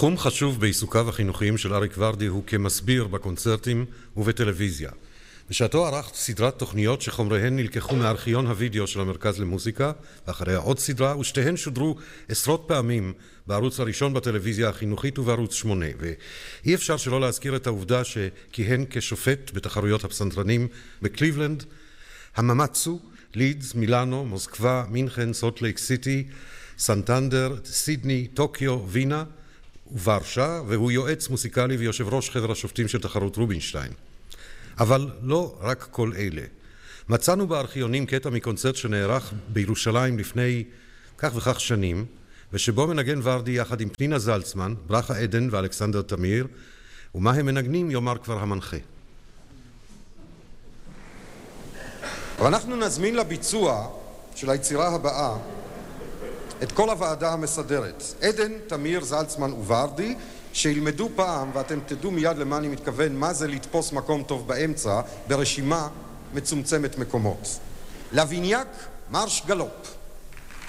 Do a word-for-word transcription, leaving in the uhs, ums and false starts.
תחום חשוב בעיסוקיו החינוכיים של אריק ורדי הוא כמסביר בקונצרטים ובטלוויזיה. בשעתו ערך סדרת תוכניות שחומריהן נלקחו מארכיון הוידאו של המרכז למוזיקה, ואחריה עוד סדרה, ושתיהן שודרו עשרות פעמים בערוץ הראשון בטלוויזיה החינוכית ובערוץ שמונה. ואי אפשר שלא להזכיר את העובדה שכיהן כשופט בתחרויות הפסנתרנים בקליבלנד, הממצו, לידס, מילאנו, מוסקבה, מינכן, סולט לייק סיטי, סנטנדר, סידני, טוקיו, וינה וורשה, והוא יועץ מוסיקלי ויושב ראש חבר השופטים של תחרות רובינשטיין. אבל לא רק כל אלה. מצאנו בארכיונים קטע מקונצרט שנערך בירושלים לפני כך וכך שנים, ושבו מנגן ורדי יחד עם פנינה זלצמן, ברכה עדן ואלכסנדר תמיר, ומה הם מנגנים יאמר כבר המנחה. ואנחנו נזמין לביצוע של היצירה הבאה את כל הוועדה המסדרת, עדן, תמיר, זלצמן וורדי, שילמדו פעם, ואתם תדעו מיד למה אני מתכוון, מה זה לתפוס מקום טוב באמצע ברשימה מצומצמת מקומות. לוויניאק, מרש גלופ.